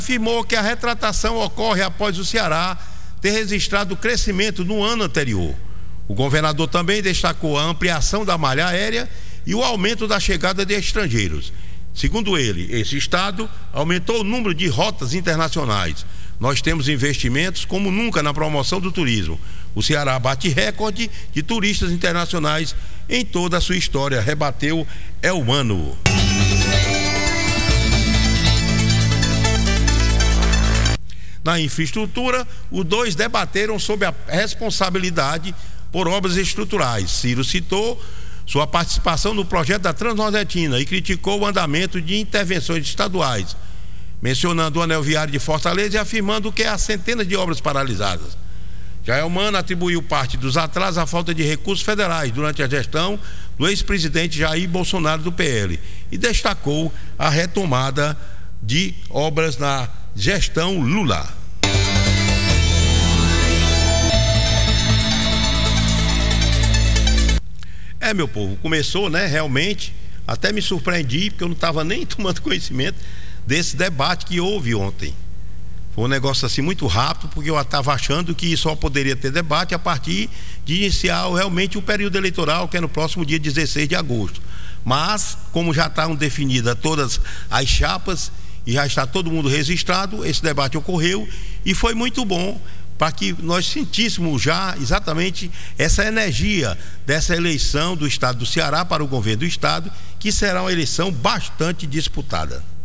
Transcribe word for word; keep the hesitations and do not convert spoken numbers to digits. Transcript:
afirmou que a retratação ocorre após o Ceará ter registrado crescimento no ano anterior. O governador também destacou a ampliação da malha aérea e o aumento da chegada de estrangeiros. Segundo ele, esse estado aumentou o número de rotas internacionais. Nós temos investimentos como nunca na promoção do turismo. O Ceará bate recorde de turistas internacionais em toda a sua história, rebateu Elmano. Na infraestrutura, os dois debateram sobre a responsabilidade por obras estruturais. Ciro citou sua participação no projeto da Transnordestina e criticou o andamento de intervenções estaduais, mencionando o anel viário de Fortaleza e afirmando que há centenas de obras paralisadas. Já Elmano atribuiu parte dos atrasos à falta de recursos federais durante a gestão do ex-presidente Jair Bolsonaro do P L e destacou a retomada de obras na gestão Lula. É, meu povo, começou, né, realmente, até me surpreendi, porque eu não estava nem tomando conhecimento desse debate que houve ontem. Foi um negócio assim muito rápido, porque eu estava achando que só poderia ter debate a partir de iniciar realmente o período eleitoral, que é no próximo dia dezesseis de agosto. Mas, como já estão definidas todas as chapas e já está todo mundo registrado, esse debate ocorreu e foi muito bom para que nós sentíssemos já exatamente essa energia dessa eleição do estado do Ceará para o governo do estado, que será uma eleição bastante disputada.